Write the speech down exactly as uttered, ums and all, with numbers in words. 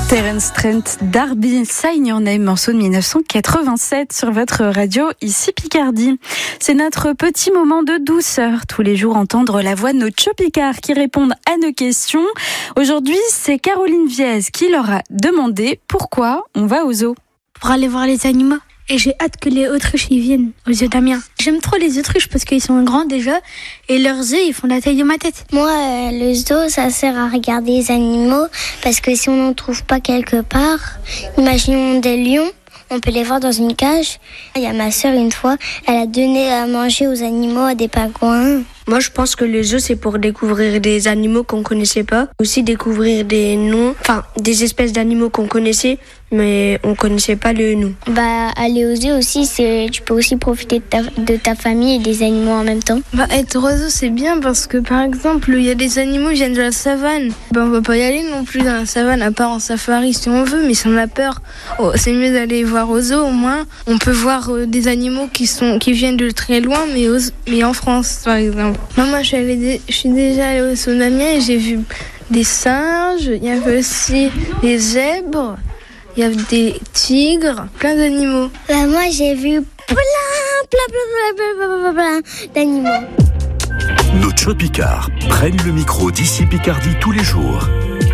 Terence Trent D'Arby, Sign Your Name, morceau de dix-neuf cent quatre-vingt-sept sur votre radio, ici Picardie. C'est notre petit moment de douceur. Tous les jours, entendre la voix de nos Chopicards qui répondent à nos questions. Aujourd'hui, c'est Caroline Viez qui leur a demandé pourquoi on va au zoo. Pour aller voir les animaux. Et j'ai hâte que les autruches y viennent aux zoo d'Amiens. J'aime trop les autruches parce qu'ils sont grands déjà et leurs œufs ils font la taille de ma tête. Moi, euh, le zoo, ça sert à regarder les animaux parce que si on n'en trouve pas quelque part, imaginons des lions, on peut les voir dans une cage. Il y a ma sœur une fois, elle a donné à manger aux animaux, à des pingouins. Moi, je pense que le zoo, c'est pour découvrir des animaux qu'on connaissait pas. Aussi découvrir des noms, enfin, des espèces d'animaux qu'on connaissait, mais on connaissait pas le nom. Bah, aller au zoo aussi, c'est, tu peux aussi profiter de ta, de ta famille et des animaux en même temps. Bah, être au zoo, c'est bien parce que, par exemple, il y a des animaux qui viennent de la savane. Bah, on va pas y aller non plus dans la savane, à part en safari si on veut, mais si on a peur, oh, c'est mieux d'aller voir au zoo, au moins. On peut voir euh, des animaux qui sont, qui viennent de très loin, mais, aux, mais en France, par exemple. Non, moi, je suis, allée, je suis déjà allée au zoo d'Amiens et j'ai vu des singes, il y avait aussi des zèbres, il y avait des tigres, plein d'animaux. Bah, moi, j'ai vu plein, plein, plein, plein, plein, plein, plein d'animaux. Nos Chopicards prennent le micro d'ici Picardie tous les jours.